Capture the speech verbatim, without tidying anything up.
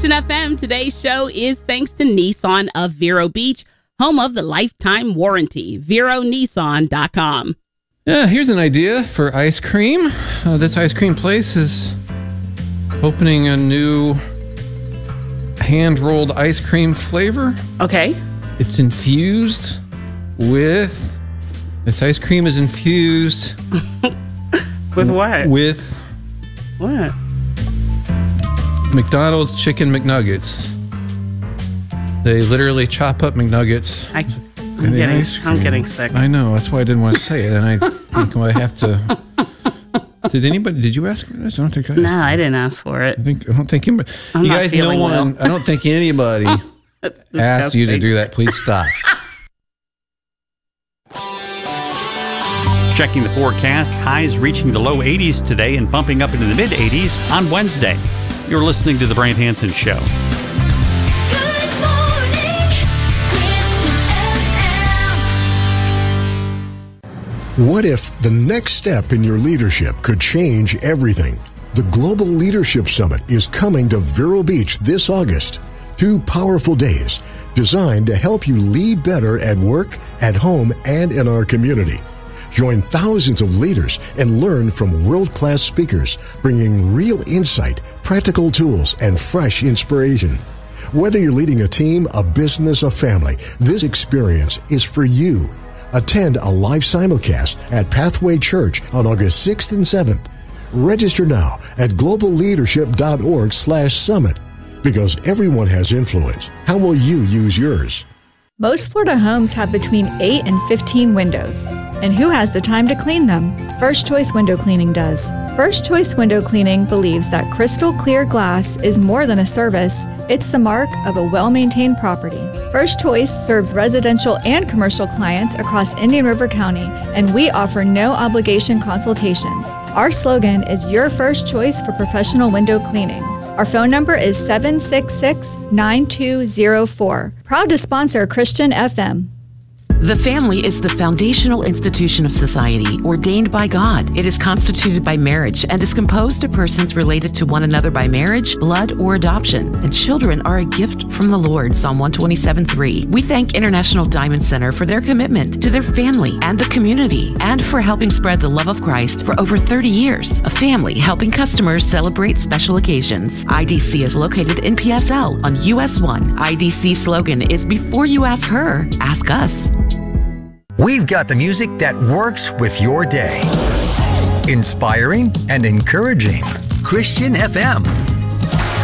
Christian F M. Today's show is thanks to Nissan of Vero Beach, home of the lifetime warranty. Vero Nissan dot com. Yeah, here's an idea for ice cream. Uh, this ice cream place is opening a new hand-rolled ice cream flavor. Okay. It's infused with... This ice cream is infused... With what? With... What? McDonald's Chicken McNuggets. They literally chop up McNuggets. I, I'm, getting, I'm getting sick. I know. That's why I didn't want to say it. And I think I have to... Did anybody... Did you ask for this? I don't think I asked. No, I didn't ask for it. I think I don't think anybody... I'm you not guys feeling know one... well. I don't think anybody asked you to do that. Please stop. Checking the forecast, highs reaching the low eighties today and bumping up into the mid eighties on Wednesday. You're listening to The Brant Hansen Show. Good morning, Christian F M. What if the next step in your leadership could change everything? The Global Leadership Summit is coming to Vero Beach this August. Two powerful days designed to help you lead better at work, at home, and in our community. Join thousands of leaders and learn from world-class speakers, bringing real insight, practical tools, and fresh inspiration. Whether you're leading a team, a business, a family, this experience is for you. Attend a live simulcast at Pathway Church on August sixth and seventh. Register now at global leadership dot org slash summit. Because everyone has influence. How will you use yours? Most Florida homes have between eight and fifteen windows. And who has the time to clean them? First Choice Window Cleaning does. First Choice Window Cleaning believes that crystal clear glass is more than a service, it's the mark of a well-maintained property. First Choice serves residential and commercial clients across Indian River County, and we offer no obligation consultations. Our slogan is your first choice for professional window cleaning. Our phone number is seven six six, nine two zero four. Proud to sponsor Christian F M. The family is the foundational institution of society, ordained by God. It is constituted by marriage and is composed of persons related to one another by marriage, blood, or adoption. And children are a gift from the Lord, Psalm one twenty-seven three. We thank International Diamond Center for their commitment to their family and the community, and for helping spread the love of Christ for over thirty years. A family helping customers celebrate special occasions. I D C is located in P S L on U S one. I D C slogan is before you ask her, ask us. We've got the music that works with your day. Inspiring and encouraging. Christian F M.